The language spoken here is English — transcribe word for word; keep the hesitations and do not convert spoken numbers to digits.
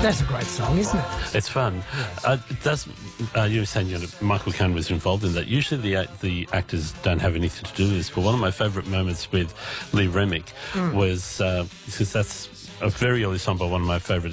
That's a great song, isn't it? It's fun. Uh, does uh, you were saying, you know, Michael Caine was involved in that. Usually the act- the actors don't have anything to do with this, but one of my favourite moments with Lee Remick Mm. was, uh, because that's a very early song by one of my favourite